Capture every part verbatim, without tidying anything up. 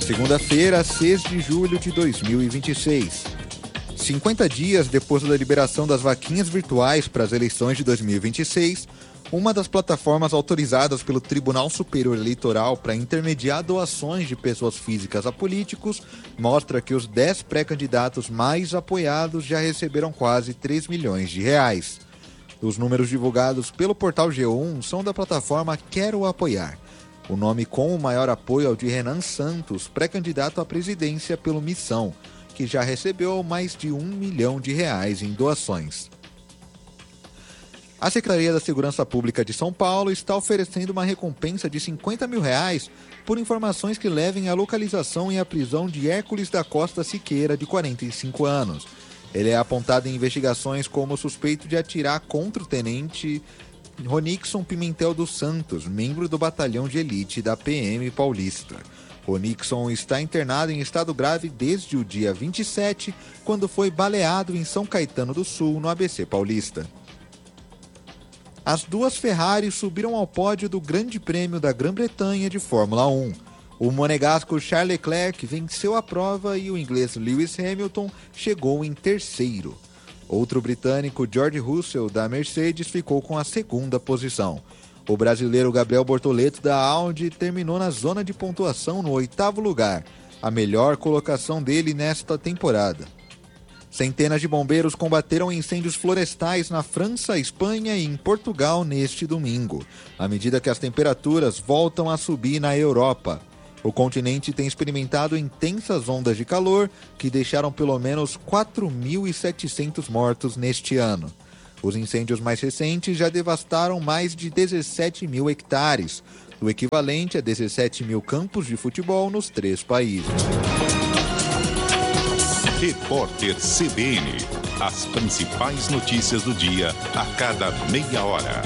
Segunda-feira, seis de julho de dois mil e vinte e seis. cinquenta dias depois da liberação das vaquinhas virtuais para as eleições de dois mil e vinte e seis, uma das plataformas autorizadas pelo Tribunal Superior Eleitoral para intermediar doações de pessoas físicas a políticos mostra que os dez pré-candidatos mais apoiados já receberam quase três milhões de reais. Os números divulgados pelo portal G um são da plataforma Quero Apoiar. O nome com o maior apoio é o de Renan Santos, pré-candidato à presidência pelo Missão, que já recebeu mais de um milhão de reais em doações. A Secretaria da Segurança Pública de São Paulo está oferecendo uma recompensa de cinquenta mil reais por informações que levem à localização e à prisão de Hércules da Costa Siqueira, de quarenta e cinco anos. Ele é apontado em investigações como suspeito de atirar contra o tenente Ronixon Pimentel dos Santos, membro do batalhão de elite da P M paulista. Ronixon está internado em estado grave desde o dia vinte e sete, quando foi baleado em São Caetano do Sul, no A B C paulista. As duas Ferrari subiram ao pódio do Grande Prêmio da Grã-Bretanha de Fórmula um. O monegasco Charles Leclerc venceu a prova e o inglês Lewis Hamilton chegou em terceiro. Outro britânico, George Russell, da Mercedes, ficou com a segunda posição. O brasileiro Gabriel Bortoleto, da Audi, terminou na zona de pontuação no oitavo lugar, a melhor colocação dele nesta temporada. Centenas de bombeiros combateram incêndios florestais na França, Espanha e em Portugal neste domingo, à medida que as temperaturas voltam a subir na Europa. O continente tem experimentado intensas ondas de calor que deixaram pelo menos quatro mil e setecentos mortos neste ano. Os incêndios mais recentes já devastaram mais de dezessete mil hectares, o equivalente a dezessete mil campos de futebol nos três países. Repórter C B N. As principais notícias do dia a cada meia hora.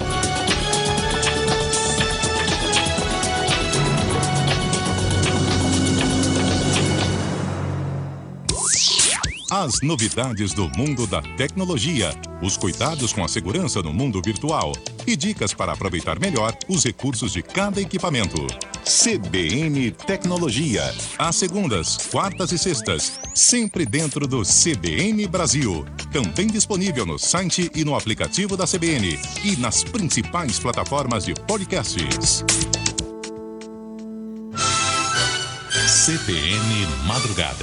As novidades do mundo da tecnologia, os cuidados com a segurança no mundo virtual e dicas para aproveitar melhor os recursos de cada equipamento. C B N Tecnologia, às segundas, quartas e sextas, sempre dentro do C B N Brasil. Também disponível no site e no aplicativo da C B N e nas principais plataformas de podcasts. C B N Madrugada.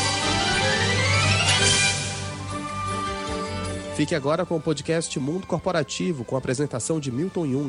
Fique agora com o podcast Mundo Corporativo, com a apresentação de Milton Jung.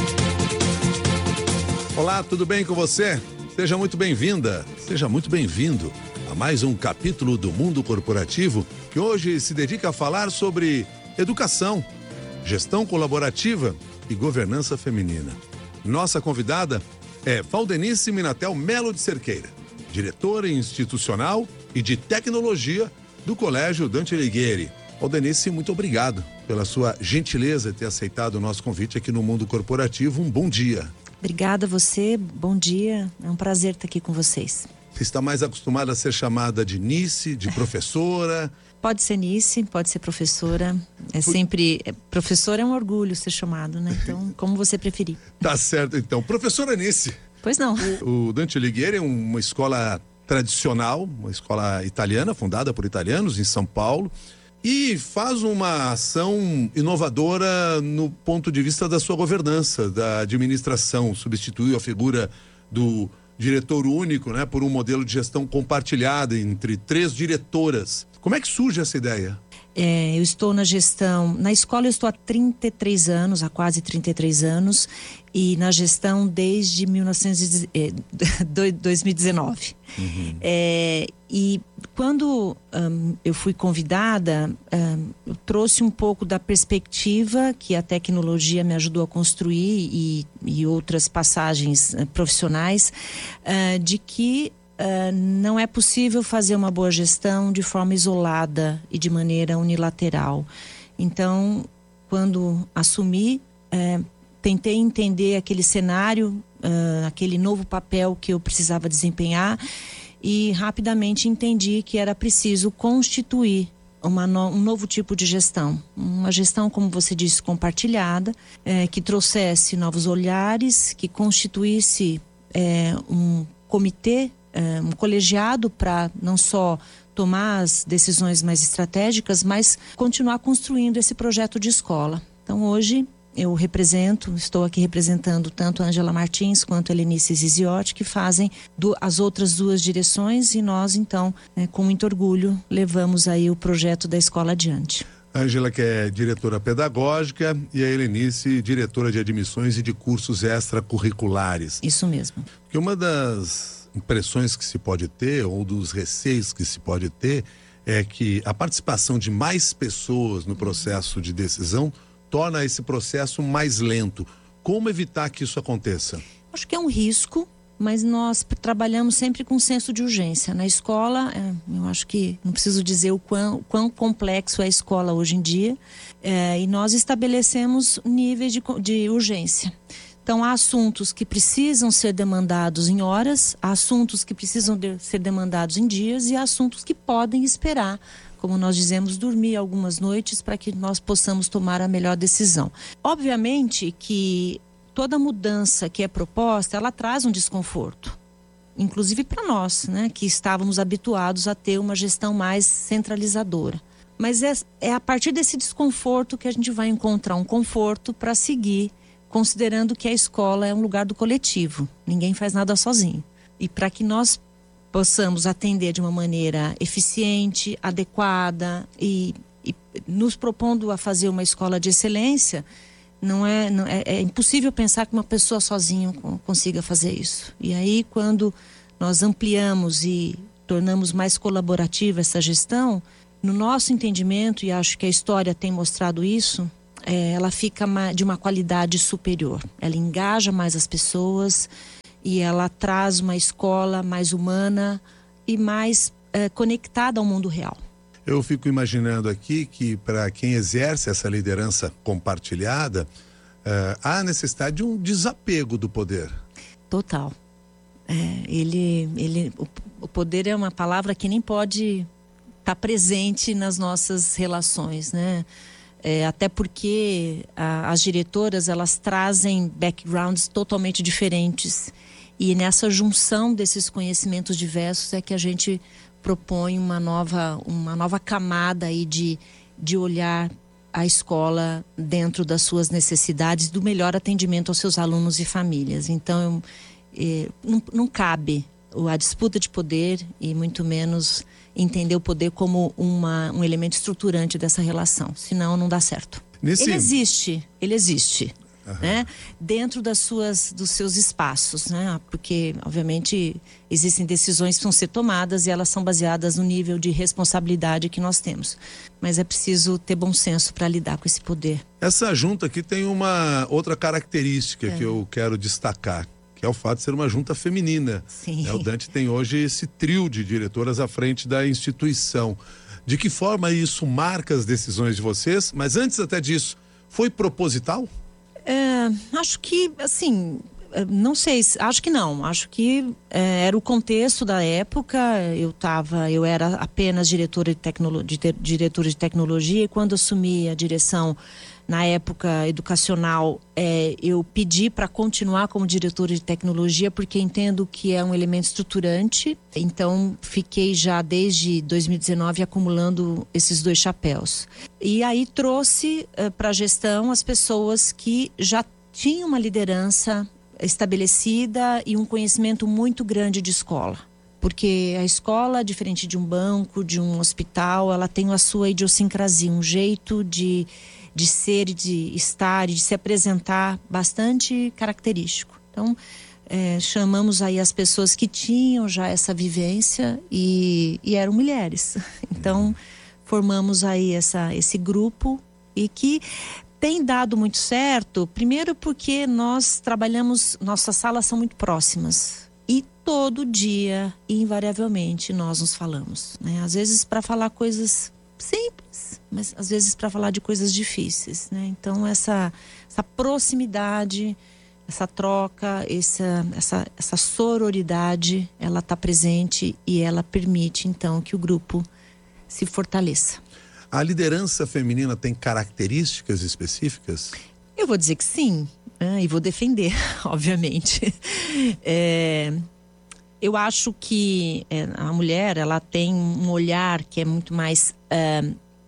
Olá, tudo bem com você? Seja muito bem-vinda, seja muito bem-vindo a mais um capítulo do Mundo Corporativo, que hoje se dedica a falar sobre educação, gestão colaborativa e governança feminina. Nossa convidada é Valdenice Minatel Melo de Cerqueira, diretora institucional e de tecnologia do Colégio Dante Alighieri. Valdenice, muito obrigado pela sua gentileza de ter aceitado o nosso convite aqui no Mundo Corporativo. Um bom dia. Obrigada a você, bom dia. É um prazer estar aqui com vocês. Você está mais acostumada a ser chamada de Nice, de professora? Pode ser Nice, pode ser professora. É sempre... Professora é um orgulho ser chamado, né? Então, como você preferir. Tá certo, então. Professora Nice. Pois não. O Dante Alighieri é uma escola tradicional, uma escola italiana, fundada por italianos em São Paulo. E faz uma ação inovadora no ponto de vista da sua governança, da administração. Substituiu a figura do diretor único, né, por um modelo de gestão compartilhada entre três diretoras. Como é que surge essa ideia? É, eu estou na gestão, na escola eu estou há trinta e três anos, há quase trinta e três anos, e na gestão desde mil novecentos e, eh, dois mil e dezenove. Uhum. É, e quando um, eu fui convidada, um, eu trouxe um pouco da perspectiva que a tecnologia me ajudou a construir e, e outras passagens uh, profissionais, uh, de que Uh, não é possível fazer uma boa gestão de forma isolada e de maneira unilateral. Então, quando assumi, uh, tentei entender aquele cenário, uh, aquele novo papel que eu precisava desempenhar e rapidamente entendi que era preciso constituir uma no, um novo tipo de gestão. Uma gestão, como você disse, compartilhada, uh, que trouxesse novos olhares, que constituísse uh, um comitê é, um colegiado para não só tomar as decisões mais estratégicas, mas continuar construindo esse projeto de escola. Então hoje eu represento, estou aqui representando tanto a Ângela Martins quanto a Helenice Ziziotti, que fazem do, as outras duas direções, e nós então, é, com muito orgulho, levamos aí o projeto da escola adiante. A Ângela, que é diretora pedagógica, e a Helenice, diretora de admissões e de cursos extracurriculares. Isso mesmo. Porque uma das impressões que se pode ter, ou dos receios que se pode ter, é que a participação de mais pessoas no processo de decisão torna esse processo mais lento. Como evitar que isso aconteça? Acho que é um risco, mas nós trabalhamos sempre com senso de urgência. Na escola, é, eu acho que não preciso dizer o quão, quão complexo é a escola hoje em dia, é, e nós estabelecemos níveis de, de urgência. Então, há assuntos que precisam ser demandados em horas, há assuntos que precisam de ser demandados em dias, e há assuntos que podem esperar, como nós dizemos, dormir algumas noites para que nós possamos tomar a melhor decisão. Obviamente que toda mudança que é proposta, ela traz um desconforto, inclusive para nós, né, que estávamos habituados a ter uma gestão mais centralizadora. Mas é, é a partir desse desconforto que a gente vai encontrar um conforto para seguir, considerando que a escola é um lugar do coletivo, ninguém faz nada sozinho. E para que nós possamos atender de uma maneira eficiente, adequada e, e nos propondo a fazer uma escola de excelência, não é, não, é, é impossível pensar que uma pessoa sozinha consiga fazer isso. E aí, quando nós ampliamos e tornamos mais colaborativa essa gestão, no nosso entendimento, e acho que a história tem mostrado isso, é, ela fica de uma qualidade superior. Ela engaja mais as pessoas e ela traz uma escola mais humana e mais é, conectada ao mundo real. Eu fico imaginando aqui que para quem exerce essa liderança compartilhada, uh, há necessidade de um desapego do poder. Total. É, ele, ele, o, o poder é uma palavra que nem pode estar presente nas nossas relações, né? É, até porque a, as diretoras, elas trazem backgrounds totalmente diferentes. E nessa junção desses conhecimentos diversos é que a gente propõe uma nova, uma nova camada aí de, de olhar a escola dentro das suas necessidades, do melhor atendimento aos seus alunos e famílias. Então, é, não, não cabe a disputa de poder e muito menos entender o poder como uma, um elemento estruturante dessa relação, senão não dá certo. Nesse... Ele existe, ele existe. Uhum. Né? Dentro das suas, dos seus espaços, né? Porque obviamente existem decisões que vão ser tomadas e elas são baseadas no nível de responsabilidade que nós temos, mas é preciso ter bom senso para lidar com esse poder. Essa junta aqui tem uma outra característica é. que eu quero destacar, que é o fato de ser uma junta feminina. Sim. É, o Dante tem hoje esse trio de diretoras à frente da instituição. De que forma isso marca as decisões de vocês? Mas antes até disso, foi proposital? É, acho que, assim, não sei, acho que não. Acho que é, era o contexto da época. Eu tava, eu era apenas diretora de, tecnolo, de, te, diretora de tecnologia, e quando assumi a direção na época educacional, é, eu pedi para continuar como diretora de tecnologia, porque entendo que é um elemento estruturante. Então, fiquei já desde dois mil e dezenove acumulando esses dois chapéus. E aí trouxe uh, para a gestão as pessoas que já tinham uma liderança estabelecida e um conhecimento muito grande de escola. Porque a escola, diferente de um banco, de um hospital, ela tem a sua idiosincrasia, um jeito de... de ser, de estar, de se apresentar bastante característico. Então, é, chamamos aí as pessoas que tinham já essa vivência e, e eram mulheres. Então, formamos aí essa, esse grupo e que tem dado muito certo, primeiro porque nós trabalhamos, nossas salas são muito próximas e todo dia, invariavelmente, nós nos falamos, né? Às vezes para falar coisas simples, mas às vezes para falar de coisas difíceis, né? Então essa, essa proximidade, essa troca, essa, essa, essa sororidade, ela está presente e ela permite então que o grupo se fortaleça. A liderança feminina tem características específicas? Eu vou dizer que sim, né? E vou defender, obviamente. É... eu acho que é, a mulher, ela tem um olhar que é muito mais é,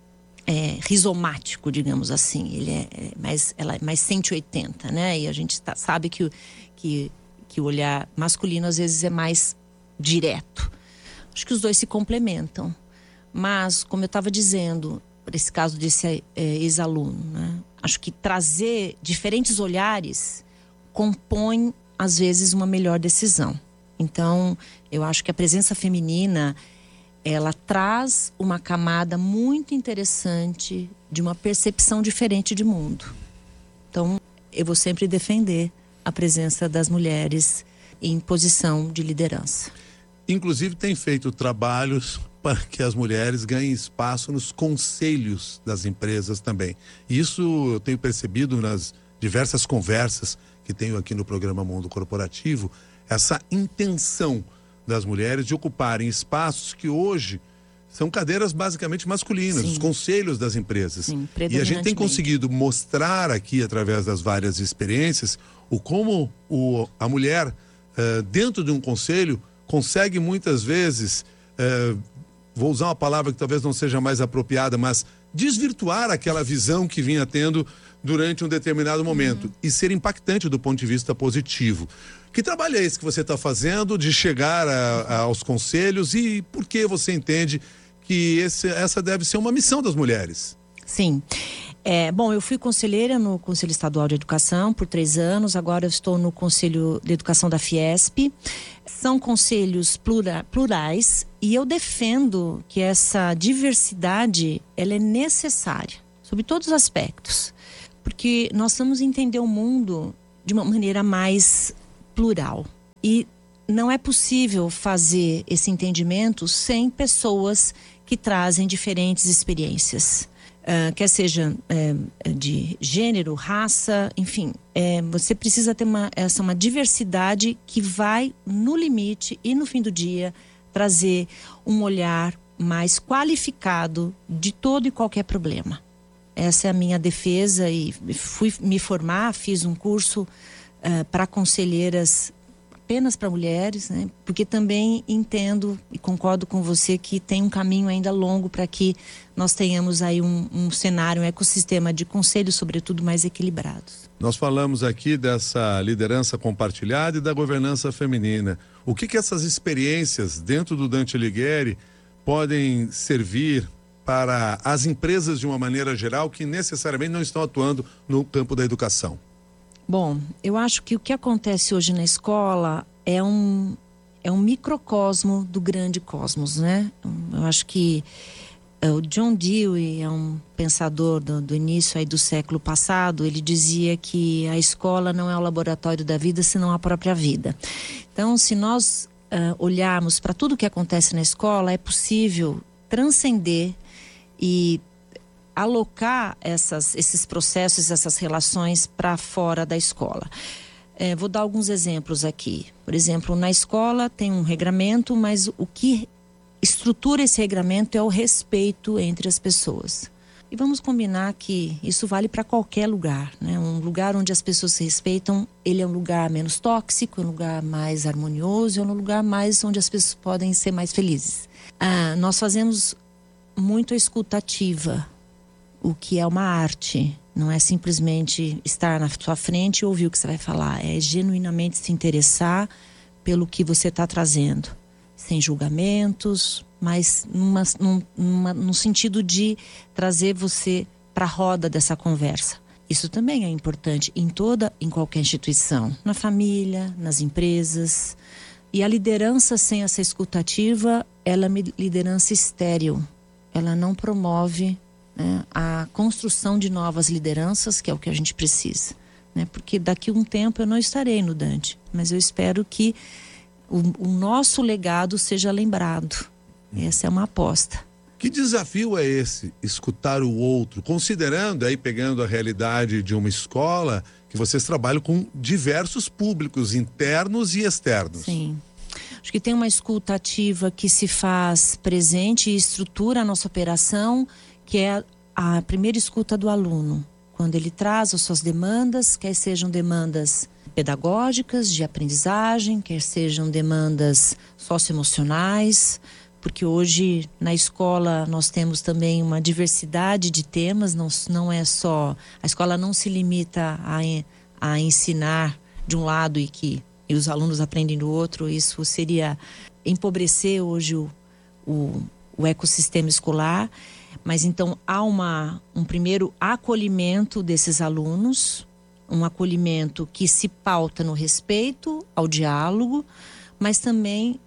é, rizomático, digamos assim. Ele é, é mais, ela é mais cento e oitenta, né? E a gente tá, sabe que, que, que o olhar masculino às vezes é mais direto. Acho que os dois se complementam. Mas, como eu estava dizendo, por esse caso desse é, ex-aluno, né? Acho que trazer diferentes olhares compõe, às vezes, uma melhor decisão. Então, eu acho que a presença feminina, ela traz uma camada muito interessante de uma percepção diferente de mundo. Então, eu vou sempre defender a presença das mulheres em posição de liderança. Inclusive, tem feito trabalhos para que as mulheres ganhem espaço nos conselhos das empresas também. Isso eu tenho percebido nas diversas conversas que tenho aqui no programa Mundo Corporativo, essa intenção das mulheres de ocuparem espaços que hoje são cadeiras basicamente masculinas, Sim. os conselhos das empresas. Sim, e a gente tem conseguido mostrar aqui, através das várias experiências, o como o, a mulher, uh, dentro de um conselho, consegue muitas vezes, uh, vou usar uma palavra que talvez não seja mais apropriada, mas desvirtuar aquela visão que vinha tendo durante um determinado momento uhum. e ser impactante do ponto de vista positivo. Que trabalho é esse que você está fazendo de chegar a, a, aos conselhos e por que você entende que esse, essa deve ser uma missão das mulheres? Sim. É, bom, eu fui conselheira no Conselho Estadual de Educação por três anos, agora eu estou no Conselho de Educação da Fiesp. São conselhos plura, plurais e eu defendo que essa diversidade ela é necessária, sob todos os aspectos. Porque nós vamos entender o mundo de uma maneira mais plural. E não é possível fazer esse entendimento sem pessoas que trazem diferentes experiências. Uh, quer seja uh, de gênero, raça, enfim. Uh, você precisa ter uma, essa, uma diversidade que vai, no limite e no fim do dia, trazer um olhar mais qualificado de todo e qualquer problema. Essa é a minha defesa e fui me formar, fiz um curso uh, para conselheiras apenas para mulheres, né? Porque também entendo e concordo com você que tem um caminho ainda longo para que nós tenhamos aí um, um cenário, um ecossistema de conselhos, sobretudo, mais equilibrados. Nós falamos aqui dessa liderança compartilhada e da governança feminina. O que que essas experiências dentro do Dante Alighieri podem servir para as empresas de uma maneira geral que necessariamente não estão atuando no campo da educação? Bom, eu acho que o que acontece hoje na escola é um, é um microcosmo do grande cosmos, né? Eu acho que uh, o John Dewey é um pensador do, do início aí do século passado. Ele dizia que a escola não é o laboratório da vida, senão a própria vida. Então, se nós uh, olharmos para tudo que acontece na escola, é possível transcender e alocar essas, esses processos, essas relações para fora da escola. É, vou dar alguns exemplos aqui. Por exemplo, na escola tem um regramento, mas o que estrutura esse regramento é o respeito entre as pessoas. E vamos combinar que isso vale para qualquer lugar, né? Um lugar onde as pessoas se respeitam, ele é um lugar menos tóxico, um lugar mais harmonioso, é um lugar mais onde as pessoas podem ser mais felizes. Ah, nós fazemos muito a escuta ativa, o que é uma arte. Não é simplesmente estar na sua frente e ouvir o que você vai falar. É genuinamente se interessar pelo que você está trazendo. Sem julgamentos, mas numa, numa, no sentido de trazer você para a roda dessa conversa. Isso também é importante em toda, em qualquer instituição. Na família, nas empresas. E a liderança sem essa escuta ativa, ela é uma liderança estéril. Ela não promove, né, a construção de novas lideranças, que é o que a gente precisa, né? Porque daqui a um tempo eu não estarei no Dante, mas eu espero que o, o nosso legado seja lembrado. Essa é uma aposta. Que desafio é esse, escutar o outro, considerando, aí pegando a realidade de uma escola, que vocês trabalham com diversos públicos, internos e externos? Sim. Acho que tem uma escuta ativa que se faz presente e estrutura a nossa operação, que é a primeira escuta do aluno. Quando ele traz as suas demandas, quer sejam demandas pedagógicas, de aprendizagem, quer sejam demandas socioemocionais, porque hoje na escola nós temos também uma diversidade de temas, não, não é só... A escola não se limita a, a ensinar de um lado e que e os alunos aprendem do outro. Isso seria empobrecer hoje o, o, o ecossistema escolar. Mas então há uma, um primeiro acolhimento desses alunos, um acolhimento que se pauta no respeito ao diálogo, mas também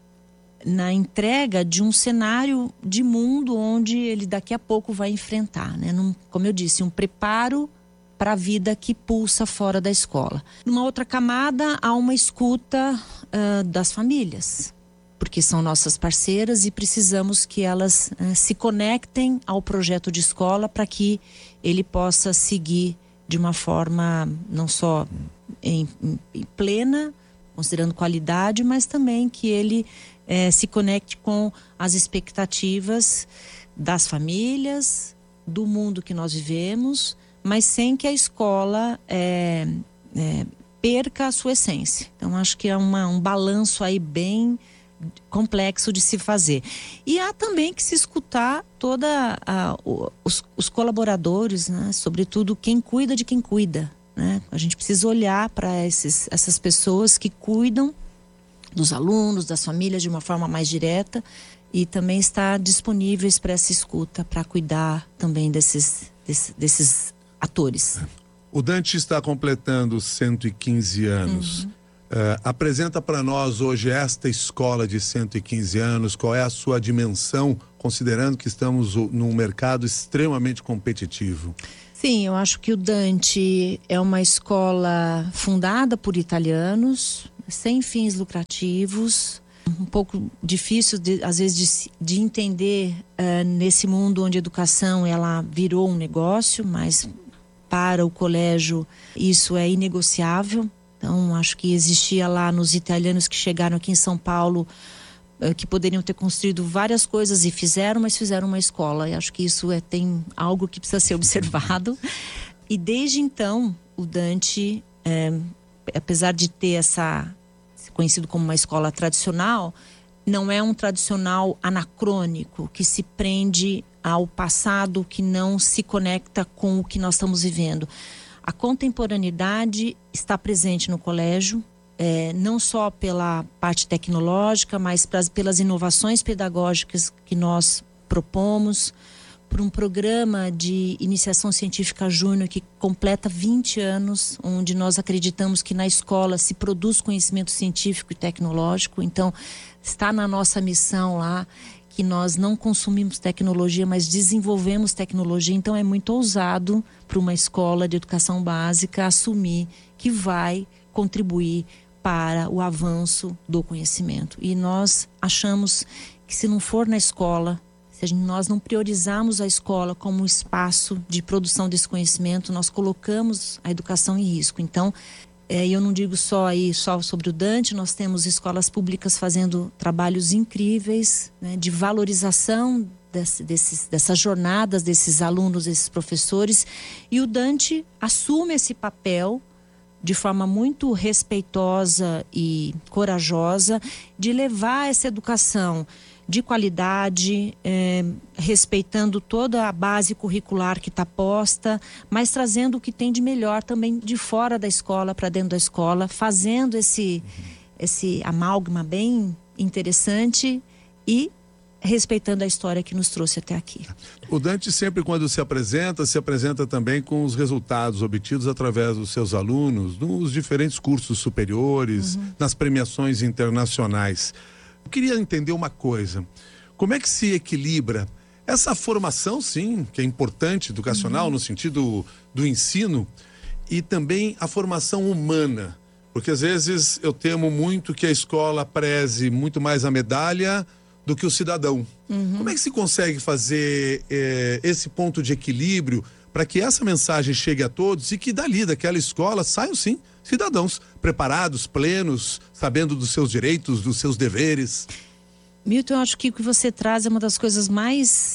na entrega de um cenário de mundo onde ele daqui a pouco vai enfrentar, né? Num, como eu disse, um preparo para a vida que pulsa fora da escola. Numa outra camada, há uma escuta uh, das famílias, porque são nossas parceiras e precisamos que elas uh, se conectem ao projeto de escola para que ele possa seguir de uma forma não só em, em plena, considerando qualidade, mas também que ele eh, se conecte com as expectativas das famílias, do mundo que nós vivemos, mas sem que a escola é, é, perca a sua essência. Então, acho que é uma, um balanço aí bem complexo de se fazer. E há também que se escutar toda a, os, os colaboradores, né? Sobretudo quem cuida de quem cuida, né? A gente precisa olhar para essas pessoas que cuidam dos alunos, das famílias de uma forma mais direta e também estar disponíveis para essa escuta, para cuidar também desses, desses, desses atores. O Dante está completando cento e quinze anos. Uhum. Uh, apresenta para nós hoje esta escola de cento e quinze anos, qual é a sua dimensão, considerando que estamos num mercado extremamente competitivo? Sim, eu acho que o Dante é uma escola fundada por italianos, sem fins lucrativos, um pouco difícil de, às vezes de, de entender uh, nesse mundo onde a educação ela virou um negócio, mas para o colégio isso é inegociável. Então, acho que existia lá nos italianos que chegaram aqui em São Paulo, que poderiam ter construído várias coisas e fizeram, mas fizeram uma escola. E acho que isso é, tem algo que precisa ser observado. E desde então, o Dante, é, apesar de ter essa, conhecido como uma escola tradicional, não é um tradicional anacrônico, que se prende ao passado, que não se conecta com o que nós estamos vivendo. A contemporaneidade está presente no colégio, é, não só pela parte tecnológica, mas pras, pelas inovações pedagógicas que nós propomos, por um programa de iniciação científica júnior que completa vinte anos, onde nós acreditamos que na escola se produz conhecimento científico e tecnológico. Então, está na nossa missão lá que nós não consumimos tecnologia, mas desenvolvemos tecnologia. Então é muito ousado para uma escola de educação básica assumir que vai contribuir para o avanço do conhecimento. E nós achamos que se não for na escola, se a gente, nós não priorizarmos a escola como um espaço de produção desse conhecimento, nós colocamos a educação em risco. Então, É, eu não digo só aí só sobre o Dante, nós temos escolas públicas fazendo trabalhos incríveis, né, de valorização desse, desses, dessas jornadas desses alunos, desses professores, e o Dante assume esse papel de forma muito respeitosa e corajosa de levar essa educação de qualidade, eh, respeitando toda a base curricular que está posta, mas trazendo o que tem de melhor também de fora da escola para dentro da escola, fazendo esse, esse amálgama bem interessante e respeitando a história que nos trouxe até aqui. O Dante sempre, quando se apresenta, se apresenta também com os resultados obtidos através dos seus alunos, nos diferentes cursos superiores, uhum. nas premiações internacionais. Eu queria entender uma coisa, como é que se equilibra essa formação, sim, que é importante, educacional, uhum. no sentido do ensino, e também a formação humana, porque às vezes eu temo muito que a escola preze muito mais a medalha do que o cidadão. Uhum. Como é que se consegue fazer eh, esse ponto de equilíbrio para que essa mensagem chegue a todos e que dali, daquela escola, saiam sim cidadãos preparados, plenos, sabendo dos seus direitos, dos seus deveres? Milton, eu acho que o que você traz é uma das coisas mais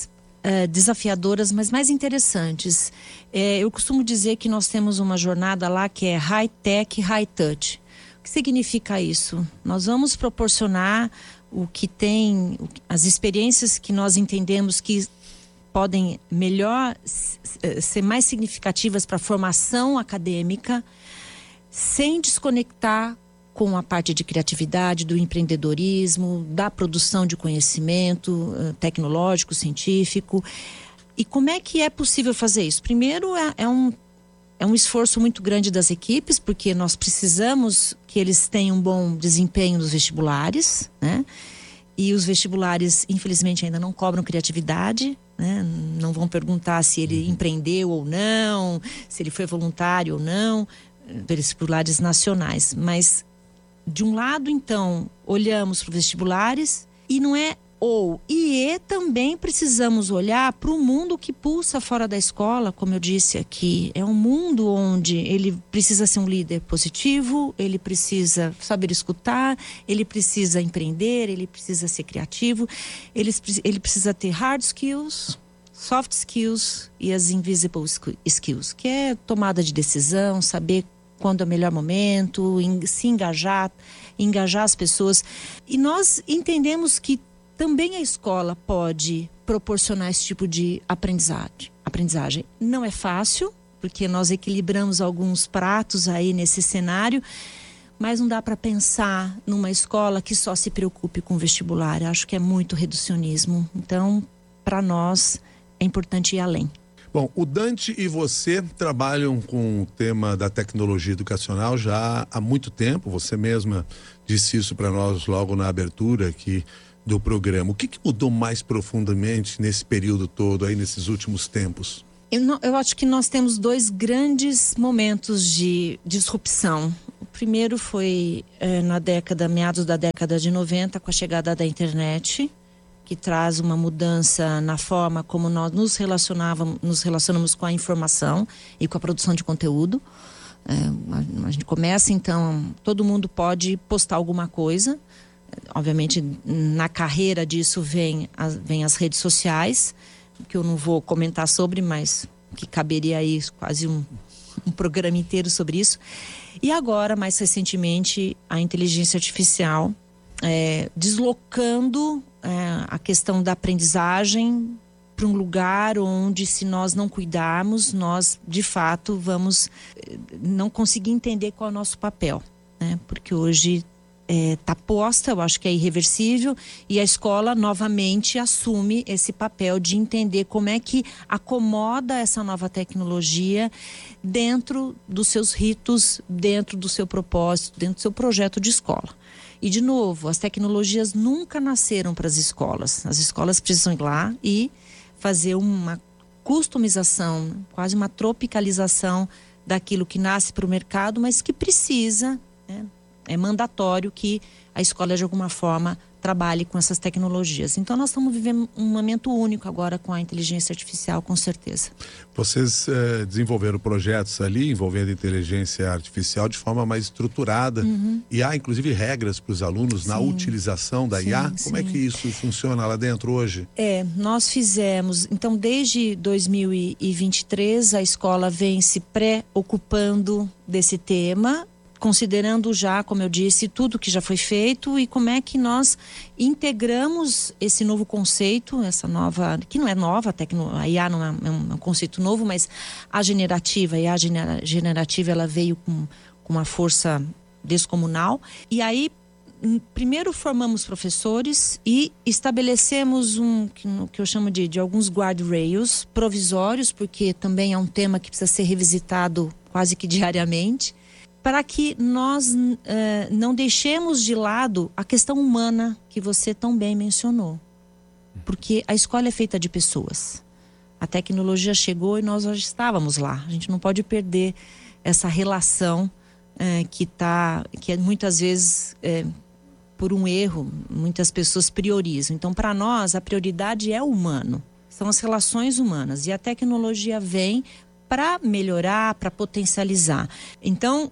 uh, desafiadoras, mas mais interessantes. É, eu costumo dizer que nós temos uma jornada lá que é high-tech, high-touch. O que significa isso? Nós vamos proporcionar o que tem, as experiências que nós entendemos que podem melhor ser mais significativas para a formação acadêmica, sem desconectar com a parte de criatividade, do empreendedorismo, da produção de conhecimento tecnológico, científico. E como é que é possível fazer isso? Primeiro, é, é um É um esforço muito grande das equipes, porque nós precisamos que eles tenham um bom desempenho nos vestibulares, né? E os vestibulares, infelizmente, ainda não cobram criatividade, né? Não vão perguntar se ele empreendeu ou não, se ele foi voluntário ou não, vestibulares nacionais. Mas, de um lado, então, olhamos para os vestibulares e não é ou. E também precisamos olhar para o mundo que pulsa fora da escola, como eu disse aqui. É um mundo onde ele precisa ser um líder positivo, ele precisa saber escutar, ele precisa empreender, ele precisa ser criativo, ele, ele precisa ter hard skills, soft skills e as invisible skills, que é tomada de decisão, saber quando é o melhor momento, se engajar, engajar as pessoas. E nós entendemos que também a escola pode proporcionar esse tipo de aprendizagem. aprendizagem. Não é fácil, porque nós equilibramos alguns pratos aí nesse cenário, mas não dá para pensar numa escola que só se preocupe com o vestibular. Eu acho que é muito reducionismo. Então, para nós, é importante ir além. Bom, o Dante e você trabalham com o tema da tecnologia educacional já há muito tempo. Você mesma disse isso para nós logo na abertura aqui do programa. O que, que mudou mais profundamente nesse período todo, aí nesses últimos tempos? Eu, não, eu acho que nós temos dois grandes momentos de disrupção. O primeiro foi é, na década, meados da década de noventa, com a chegada da internet, que traz uma mudança na forma como nós nos relacionávamos, nos relacionamos com a informação e com a produção de conteúdo. É, a, a gente começa, então, todo mundo pode postar alguma coisa. Obviamente, na carreira disso vem as, vem as redes sociais, que eu não vou comentar sobre, mas que caberia aí quase um, um programa inteiro sobre isso. E agora, mais recentemente, a inteligência artificial é, deslocando é, a questão da aprendizagem para um lugar onde, se nós não cuidarmos, nós, de fato, vamos não conseguir entender qual é o nosso papel, né? Porque hoje está é, posta, eu acho que é irreversível, e a escola novamente assume esse papel de entender como é que acomoda essa nova tecnologia dentro dos seus ritos, dentro do seu propósito, dentro do seu projeto de escola. E, de novo, as tecnologias nunca nasceram para as escolas. As escolas precisam ir lá e fazer uma customização, quase uma tropicalização daquilo que nasce para o mercado, mas que precisa, né? É mandatório que a escola, de alguma forma, trabalhe com essas tecnologias. Então, nós estamos vivendo um momento único agora com a inteligência artificial, com certeza. Vocês eh, desenvolveram projetos ali envolvendo inteligência artificial de forma mais estruturada. Uhum. E há, inclusive, regras para os alunos sim. na utilização da sim, I A. Como sim. é que isso funciona lá dentro hoje? É, nós fizemos... Então, desde dois mil e vinte e três, a escola vem se pré-ocupando desse tema, considerando já, como eu disse, tudo que já foi feito e como é que nós integramos esse novo conceito, essa nova, que não é nova, a, tecno, a I A não é um, é um conceito novo, mas a generativa, a I A generativa, ela veio com, com uma força descomunal. E aí, primeiro formamos professores e estabelecemos um, que, que eu chamo de, de alguns guardrails provisórios, porque também é um tema que precisa ser revisitado quase que diariamente, para que nós uh, não deixemos de lado a questão humana que você tão bem mencionou. Porque a escola é feita de pessoas. A tecnologia chegou e nós já estávamos lá. A gente não pode perder essa relação uh, que, tá, que muitas vezes, uh, por um erro, muitas pessoas priorizam. Então, para nós, a prioridade é o humano. São as relações humanas. E a tecnologia vem para melhorar, para potencializar. Então,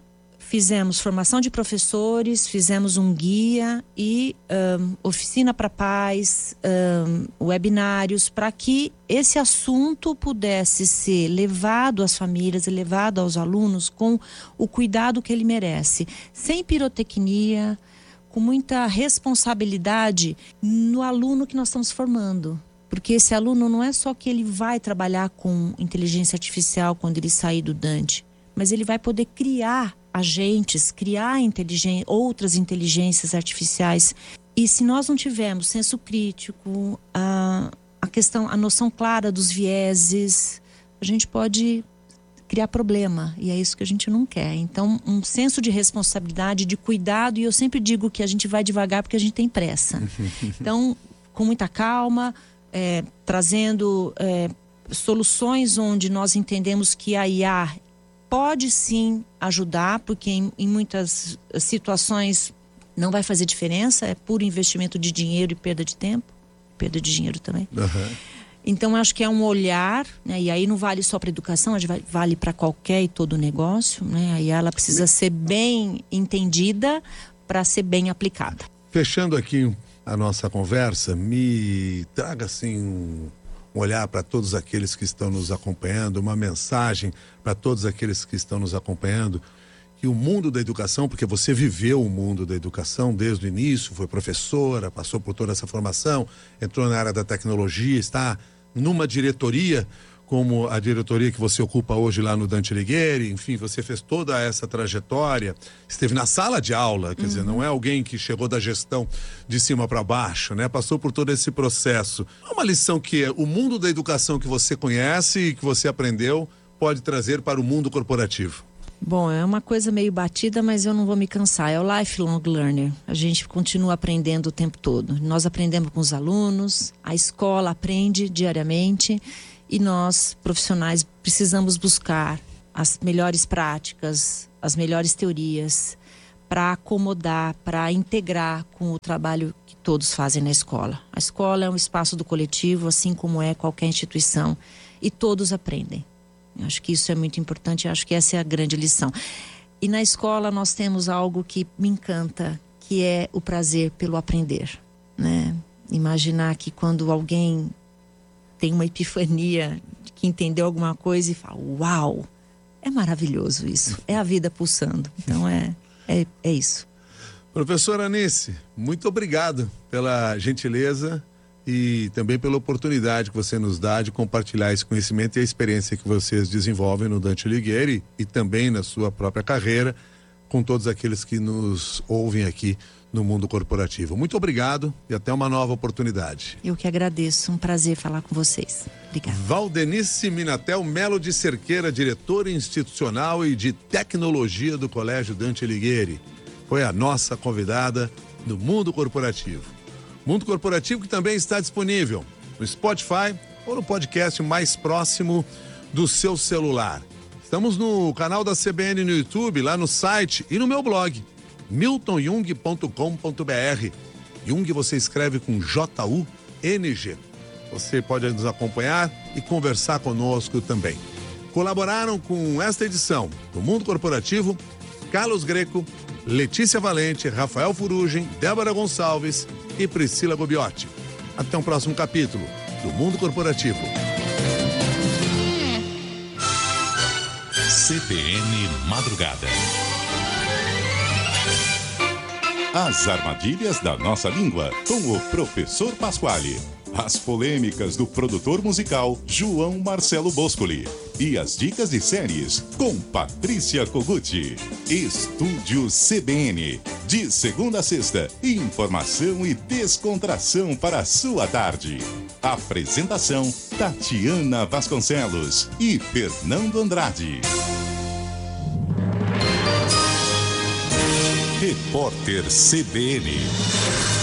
fizemos formação de professores, fizemos um guia e um, oficina para pais, um, webinários, para que esse assunto pudesse ser levado às famílias e levado aos alunos com o cuidado que ele merece, sem pirotecnia, com muita responsabilidade no aluno que nós estamos formando. Porque esse aluno não é só que ele vai trabalhar com inteligência artificial quando ele sair do Dante, mas ele vai poder criar agentes, criar inteligen- outras inteligências artificiais. E se nós não tivermos senso crítico, a, a questão, a noção clara dos vieses, a gente pode criar problema, e é isso que a gente não quer. Então, um senso de responsabilidade, de cuidado, e eu sempre digo que a gente vai devagar porque a gente tem pressa. Então, com muita calma, é, trazendo é, soluções onde nós entendemos que a I A pode sim ajudar, porque em, em muitas situações não vai fazer diferença, é puro investimento de dinheiro e perda de tempo, perda de dinheiro também. Uhum. Então, acho que é um olhar, né? E aí não vale só para educação, vale para qualquer e todo negócio, né? Aí ela precisa ser bem entendida para ser bem aplicada. Fechando aqui a nossa conversa, me traga assim um, um olhar para todos aqueles que estão nos acompanhando, uma mensagem para todos aqueles que estão nos acompanhando, que o mundo da educação, porque você viveu o mundo da educação desde o início, foi professora, passou por toda essa formação, entrou na área da tecnologia, está numa diretoria, como a diretoria que você ocupa hoje lá no Dante Alighieri, enfim, você fez toda essa trajetória, esteve na sala de aula, quer uhum. dizer, não é alguém que chegou da gestão de cima para baixo, né? Passou por todo esse processo. É uma lição que o mundo da educação que você conhece e que você aprendeu pode trazer para o mundo corporativo. Bom, é uma coisa meio batida, mas eu não vou me cansar. É o lifelong learner. A gente continua aprendendo o tempo todo. Nós aprendemos com os alunos, a escola aprende diariamente e nós, profissionais, precisamos buscar as melhores práticas, as melhores teorias para acomodar, para integrar com o trabalho que todos fazem na escola. A escola é um espaço do coletivo, assim como é qualquer instituição, e todos aprendem. Eu acho que isso é muito importante, eu acho que essa é a grande lição. E na escola nós temos algo que me encanta, que é o prazer pelo aprender, né? Imaginar que quando alguém tem uma epifania, que entendeu alguma coisa e fala, uau, é maravilhoso isso, é a vida pulsando. Então é, é, é isso. Professora Anice, muito obrigado pela gentileza e também pela oportunidade que você nos dá de compartilhar esse conhecimento e a experiência que vocês desenvolvem no Dante Alighieri e também na sua própria carreira com todos aqueles que nos ouvem aqui no mundo corporativo. Muito obrigado e até uma nova oportunidade. Eu que agradeço, um prazer falar com vocês. Obrigada. Valdenice Minatel Melo de Cerqueira, diretora institucional e de tecnologia do Colégio Dante Alighieri, foi a nossa convidada no mundo corporativo. Mundo Corporativo que também está disponível no Spotify ou no podcast mais próximo do seu celular. Estamos no canal da C B N no YouTube, lá no site e no meu blog, milton jung ponto com ponto b r. Jung você escreve com J U N G. Você pode nos acompanhar e conversar conosco também. Colaboraram com esta edição do Mundo Corporativo Carlos Greco, Letícia Valente, Rafael Furugem, Débora Gonçalves e Priscila Gobiotti. Até um próximo capítulo do Mundo Corporativo. C B N Madrugada. As armadilhas da nossa língua, com o professor Pasquale. As polêmicas do produtor musical João Marcelo Boscoli. E as dicas de séries com Patrícia Koguchi. Estúdio C B N. De segunda a sexta, informação e descontração para a sua tarde. Apresentação Tatiana Vasconcelos e Fernando Andrade. Repórter C B N.